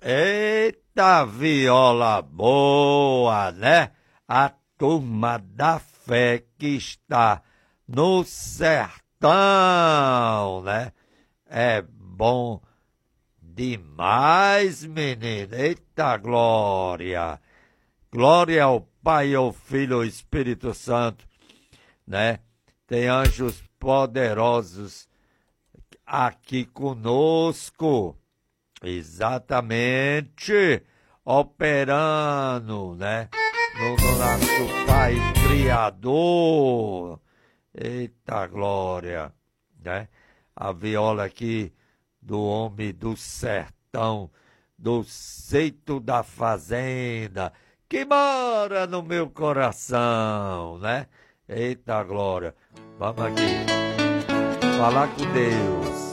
Eita, viola boa, né? A turma da fé que está no sertão, né? É bom demais, menino. Eita, glória. Glória ao Pai, ao Filho, ao Espírito Santo, né? Tem anjos poderosos aqui conosco. Exatamente, operando, né? No nosso Pai Criador. Eita glória, né? A viola aqui do homem do sertão, do seito da fazenda, que mora no meu coração, né? Eita glória. Vamos aqui, falar com Deus.